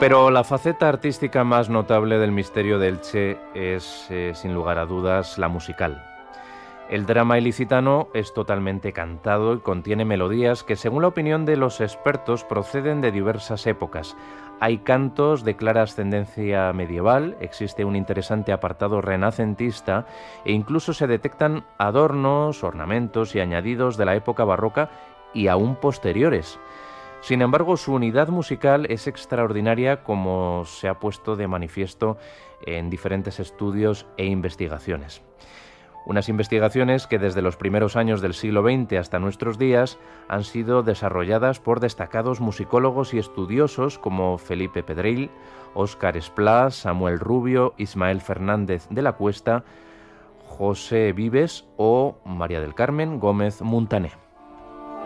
Pero la faceta artística más notable del misterio de Elche es, sin lugar a dudas, la musical. El drama ilicitano es totalmente cantado y contiene melodías que, según la opinión de los expertos, proceden de diversas épocas. Hay cantos de clara ascendencia medieval, existe un interesante apartado renacentista e incluso se detectan adornos, ornamentos y añadidos de la época barroca y aún posteriores. Sin embargo, su unidad musical es extraordinaria, como se ha puesto de manifiesto en diferentes estudios e investigaciones. Unas investigaciones que desde los primeros años del siglo XX hasta nuestros días han sido desarrolladas por destacados musicólogos y estudiosos como Felipe Pedrell, Óscar Esplá, Samuel Rubio, Ismael Fernández de la Cuesta, José Vives o María del Carmen Gómez Muntané.